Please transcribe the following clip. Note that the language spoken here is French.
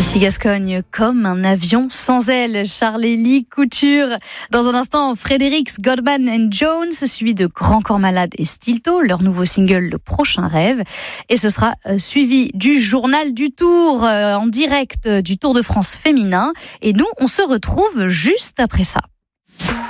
Ici Gascogne, comme un avion sans ailes. Charlélie Couture. Dans un instant, Fredericks, Goldman and Jones, suivi de Grand Corps Malade et Stilto, leur nouveau single Le Prochain Rêve. Et ce sera suivi du journal du Tour, en direct du Tour de France féminin. Et nous, on se retrouve juste après ça.